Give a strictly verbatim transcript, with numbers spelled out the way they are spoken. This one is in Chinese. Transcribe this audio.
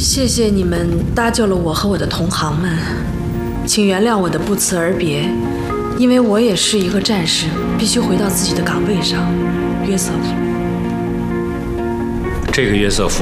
谢谢你们搭救了我和我的同行们，请原谅我的不辞而别，因为我也是一个战士，必须回到自己的岗位上。约瑟夫。 这个约瑟夫